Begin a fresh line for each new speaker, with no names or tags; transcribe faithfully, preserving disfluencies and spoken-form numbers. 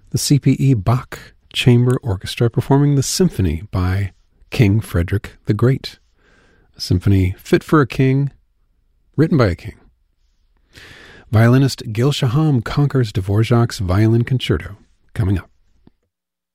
the C P E Bach Chamber Orchestra performing the Symphony by King Frederick the Great, a symphony fit for a king, written by a king. Violinist Gil Shaham conquers Dvorak's Violin Concerto, coming up.